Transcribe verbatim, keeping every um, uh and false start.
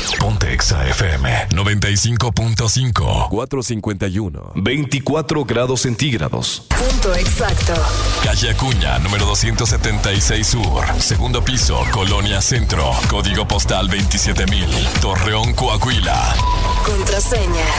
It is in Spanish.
Ponte Exa F M noventa y cinco punto cinco. cuatrocientos cincuenta y uno. veinticuatro grados centígrados. Punto exacto. Calle Acuña, número doscientos setenta y seis Sur. Segundo piso, Colonia Centro. Código postal veintisiete mil. Torreón, Coahuila. Contraseña